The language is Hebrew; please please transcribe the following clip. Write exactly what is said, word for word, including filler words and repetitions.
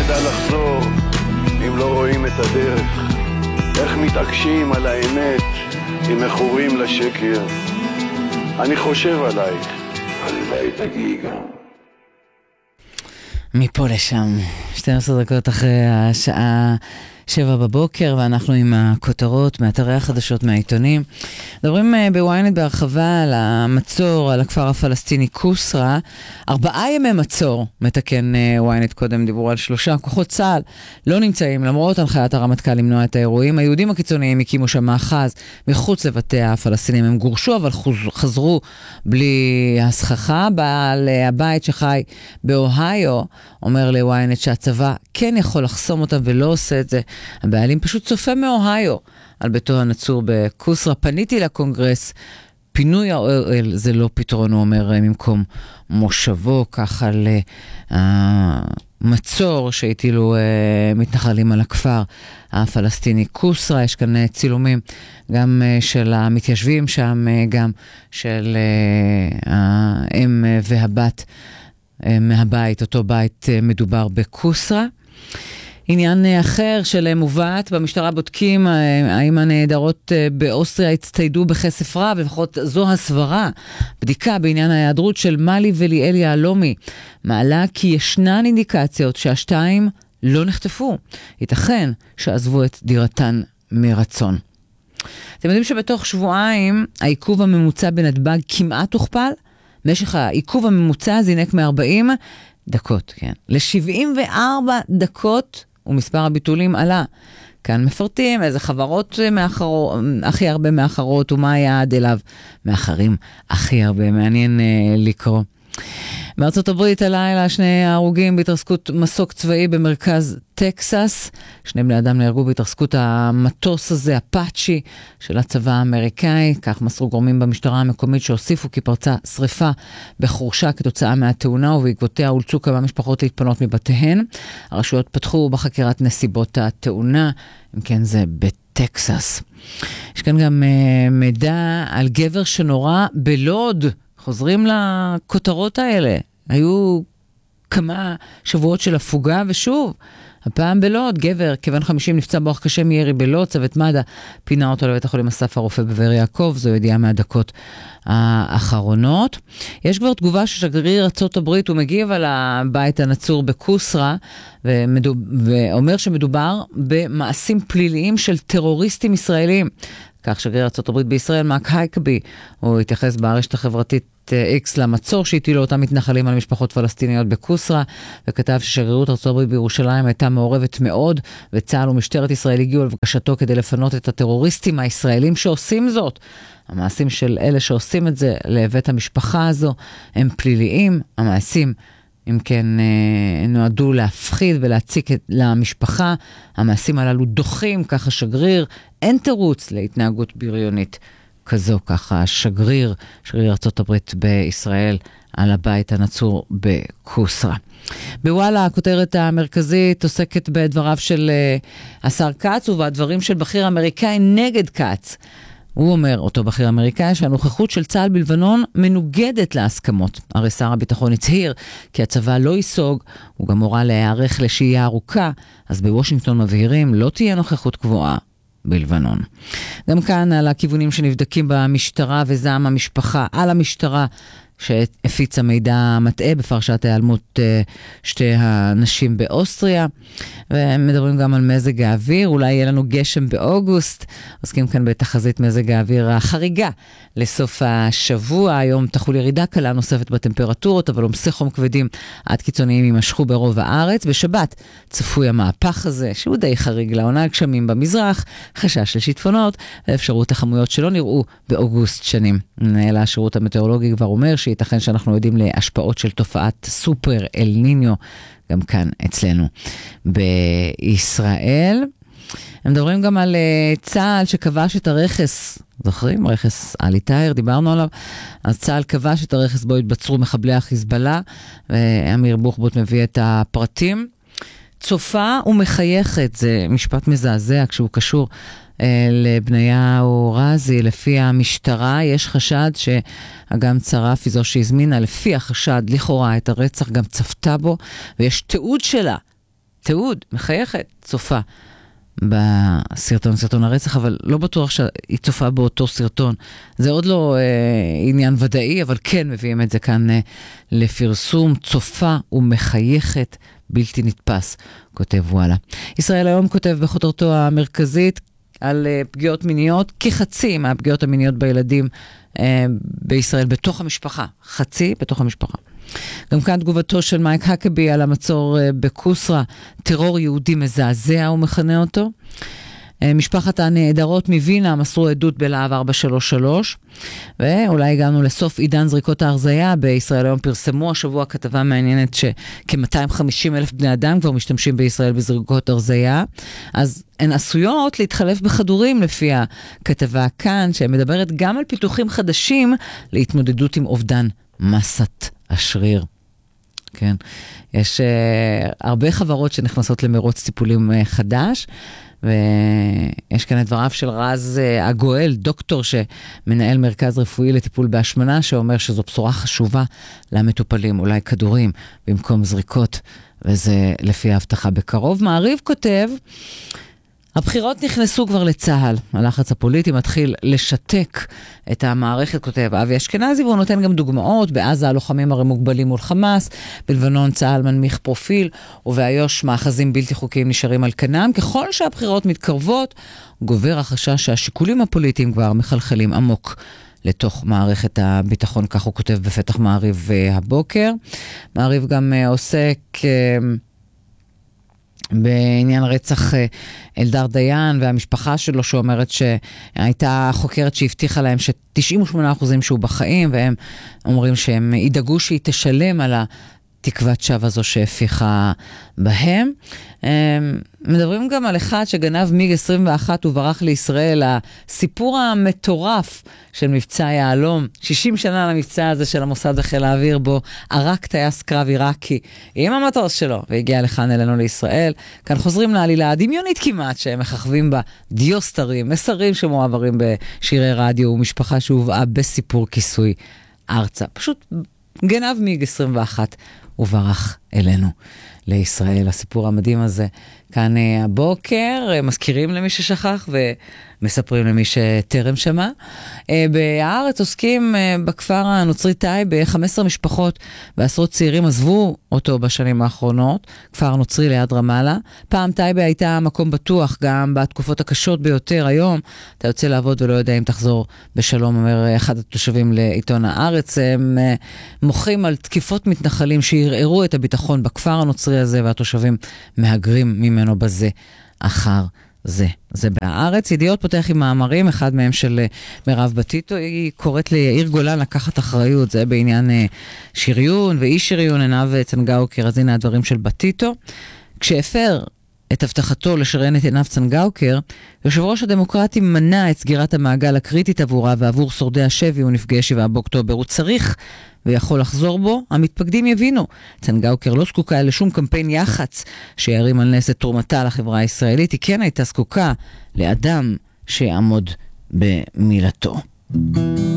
נדע לחזור אם לא רואים את הדרך? איך מתעקשים על האמת אם מכורים לשקר? אני חושב עלייך, הלוואי תגיעי גם. מפה לשם, שתים עשרה דקות אחרי השעה שבע בבוקר, ואנחנו עם הכותרות מאתרי החדשות מהעיתונים. מדברים בוויינט בהרחבה על המצור, על הכפר הפלסטיני קוסרה. ארבעה ימי מצור, מתקן וויינט, קודם דיברו על שלושה. כוחות צה"ל לא נמצאים, למרות הנחיית הרמטכ"ל למנוע את האירועים. היהודים הקיצוניים הקימו שם מאחז מחוץ לבתי הפלסטינים. הם גורשו, אבל חזרו בלי הסככה. בעל הבית שחי באוהיו אומר לוויינט שהצבא כן יכול לחסום אותם ולא עושה את זה. הבעלים פשוט צופה מאוהיו על ביתו הנצור בקוסרה. פניתי לקונגרס, פינוי האוהל זה לא פתרון, הוא אומר, ממקום מושבו, ככה למצור שהטילו מתנחלים על הכפר הפלסטיני קוסרה. יש כאן צילומים גם של המתיישבים שם, גם של האם והבת מהבית, אותו בית מדובר בקוסרה. עניין אחר של מובאת, במשטרה בודקים האם הנעדרות באוסטריה הצטיידו בכסף רב, לפחות זו הסברה. בדיקה בעניין ההיעדרות של מלי וליאל יהלומי מעלה כי ישנן אינדיקציות שהשתיים לא נחטפו. ייתכן שעזבו את דירתן מרצון. אתם יודעים שבתוך שבועיים העיכוב הממוצע בנתב"ג כמעט הוכפל? משך העיכוב הממוצע זינק מ-ארבעים דקות, כן, ל-שבעים וארבע דקות, ומספר הביטולים עלה. כאן מפרטים איזה חברות מאחרות, הכי הרבה מאחרות, ומה היעד אליו מאחרים הכי הרבה. מעניין אה, לקרוא. בארצות הברית הלילה שני הרוגים בהתרסקות מסוק צבאי במרכז טקסס. שני בני אדם נהרגו בהתרסקות המטוס הזה, אפאצ'י, של הצבא האמריקאי. כך מסרו גורמים במשטרה המקומית שהוסיפו כי פרצה שריפה בחורשה כתוצאה מהתאונה, ובעקבותיה אולצו כמה משפחות להתפנות מבתיהן. הרשויות פתחו בחקירת נסיבות התאונה, אם כן זה בטקסס. יש כאן גם uh, מידע על גבר שנורא בלוד. חוזרים לכותרות האלה. היו כמה שבועות של הפוגה, ושוב, הפעם בלוד, גבר, כיוון חמישים נפצע באורח קשה מירי בלוד, צוות מד"א פינה אותו לבית החולים אסף הרופא בבאר יעקב. זו ידיעה מהדקות האחרונות. יש כבר תגובה ששגריר ארצות הברית, הוא מגיב על הבית הנצור בקוסרה, ומדוב, ואומר שמדובר במעשים פליליים של טרוריסטים ישראלים. כך שגריר ארצות הברית בישראל, מאק הייקבי, הוא התייחס ברשת החברתית איקס למצור שהטילו אותם מתנחלים על משפחות פלסטיניות בקוסרה, וכתב ששגרירות ארצות הברית בירושלים הייתה מעורבת מאוד, וצה"ל ומשטרת ישראל הגיעו לבקשתו כדי לפנות את הטרוריסטים הישראלים שעושים זאת. המעשים של אלה שעושים את זה לבית המשפחה הזו הם פליליים. המעשים אם כן נועדו להפחיד ולהציק למשפחה. המעשים הללו דוחים, ככה שגריר, אין תירוץ להתנהגות בריונית כזו, ככה שגריר, שגריר ארצות הברית בישראל על הבית הנצור בקוסרה. בוואלה, הכותרת המרכזית עוסקת בדבריו של השר קץ ובדברים של בכיר אמריקאי נגד קץ. הוא אומר, אותו בכיר אמריקאי, שהנוכחות של צה"ל בלבנון מנוגדת להסכמות. הרי שר הביטחון הצהיר כי הצבא לא ייסוג, הוא גם הורה להיערך לשהייה ארוכה, אז בוושינגטון מבהירים לא תהיה נוכחות קבועה בלבנון. גם כאן על הכיוונים שנבדקים במשטרה וזעם המשפחה על המשטרה שהפיצה מידע מטעה בפרשת ההיעלמות שתי הנשים באוסטריה. ומדברים גם על מזג האוויר, אולי יהיה לנו גשם באוגוסט. עוסקים כאן בתחזית מזג האוויר החריגה לסוף השבוע. היום תחול ירידה קלה נוספת בטמפרטורות, אבל עומסי חום כבדים עד קיצוניים יימשכו ברוב הארץ. בשבת צפוי המהפך הזה, שהוא די חריג לעונה, גשמים במזרח, חשש לשיטפונות, ואפשרות לכמויות שלא נראו באוגוסט שנים. מנהל השירות המטאורולוגי כבר אומר שייתכן שאנחנו יודעים להשפעות של תופעת סופר אל ניניו, גם כאן אצלנו בישראל. הם מדברים גם על uh, צה"ל שכבש את הרכס, זוכרים? רכס אלי טאהר, דיברנו עליו. אז צה"ל כבש את הרכס בו התבצרו מחבלי החיזבאללה, ואמיר בוחבוט מביא את הפרטים. צופה ומחייכת, זה משפט מזעזע כשהוא קשור לבניהו רזי. לפי המשטרה יש חשד שהגם צרף היא זו שהזמינה לפי החשד לכאורה את הרצח, גם צפתה בו, ויש תיעוד שלה, תיעוד, מחייכת, צופה בסרטון, סרטון הרצח, אבל לא בטוח שהיא צופה באותו סרטון. זה עוד לא אה, עניין ודאי, אבל כן מביאים את זה כאן אה, לפרסום, צופה ומחייכת, בלתי נתפס, כותב וואלה. ישראל היום כותב בכותרתו המרכזית על uh, פגיעות מיניות, כחצי מהפגיעות המיניות בילדים uh, בישראל בתוך המשפחה. חצי בתוך המשפחה. גם כאן תגובתו של מייק הקבי על המצור uh, בקוסרה, טרור יהודי מזעזע הוא מכנה אותו. Uh, משפחת הנעדרות מווינה מסרו עדות בלהב ארבע שלוש שלוש, ואולי הגענו לסוף עידן זריקות ההרזיה. בישראל היום פרסמו השבוע כתבה מעניינת שכ-מאתיים וחמישים אלף בני אדם כבר משתמשים בישראל בזריקות הרזיה, אז הן עשויות להתחלף בכדורים לפי הכתבה כאן, שמדברת גם על פיתוחים חדשים להתמודדות עם אובדן מסת השריר. כן, יש uh, הרבה חברות שנכנסות למרוץ טיפולים uh, חדש, ויש כאן את דבריו של רז הגואל, דוקטור שמנהל מרכז רפואי לטיפול בהשמנה, שאומר שזו בשורה חשובה למטופלים, אולי כדורים במקום זריקות, וזה לפי ההבטחה בקרוב. מעריב כותב, הבחירות נכנסו כבר לצהל, הלחץ הפוליטי מתחיל לשתק את המערכת, כותב אבי אשכנזי, והוא נותן גם דוגמאות, בעזה הלוחמים הרי מוגבלים מול חמאס, בלבנון צהל מנמיך פרופיל, ובאיו"ש מאחזים בלתי חוקיים נשארים על כנם. ככל שהבחירות מתקרבות, גובר החשש שהשיקולים הפוליטיים כבר מחלחלים עמוק לתוך מערכת הביטחון, כך הוא כותב בפתח מעריב הבוקר. מעריב גם עוסק בעניין רצח אלדר דיין והמשפחה שלו, שאומרת שהייתה חוקרת שהבטיחה להם ש-תשעים ושמונה אחוז שהוא בחיים, והם אומרים שהם ידאגו שהיא תשלם על התקוות שווא הזו שהפיחה בהם. מדברים גם על אחד שגנב מיג עשרים ואחת וברח לישראל, הסיפור המטורף של מבצע יעלום, שישים שנה למבצע הזה של המוסד לחיל האוויר, בו ערק טייס קרב עיראקי עם המטוס שלו, והגיע לכאן אלינו לישראל. כאן חוזרים לעלילה הדמיונית כמעט, שהם מככבים בה דיוסטרים, מסרים שמועברים בשירי רדיו, ומשפחה שהובאה בסיפור כיסוי ארצה. פשוט גנב מיג עשרים ואחת וברח אלינו לישראל. הסיפור המדהים הזה כאן הבוקר, מזכירים למי ששכח ומספרים למי שטרם שמע. בארץ עוסקים בכפר הנוצרי טייבה, חמש עשרה משפחות ועשרות צעירים עזבו אותו בשנים האחרונות, כפר נוצרי ליד רמאללה. פעם טייבה הייתה מקום בטוח גם בתקופות הקשות ביותר. היום אתה יוצא לעבוד ולא יודע אם תחזור בשלום, אומר אחד התושבים לעיתון הארץ. הם מוחים על תקיפות מתנחלים שירערו את הביטחון בכפר הנוצרי הזה, והתושבים מהגרים ממנו בזה אחר זה. זה בארץ. ידיעות פותח עם מאמרים, אחד מהם של מירב בתיתו, היא קוראת ליאיר גולן לקחת אחריות, זה בעניין שריון ואי שריון, עיניו צנגאוקר. אז הנה הדברים של בתיתו. כשהפר את הבטחתו לשריין את עיניו צנגאוקר, יושב ראש הדמוקרטים מנע את סגירת המעגל הקריטית עבורה ועבור שורדי השבי ונפגעי שבעה באוקטובר. הוא צריך ויכול לחזור בו, המתפקדים יבינו. צנגאוקר לא זקוקה לשום קמפיין יח"צ שירים על נס את תרומתה לחברה הישראלית, היא כן הייתה זקוקה לאדם שיעמוד במילתו.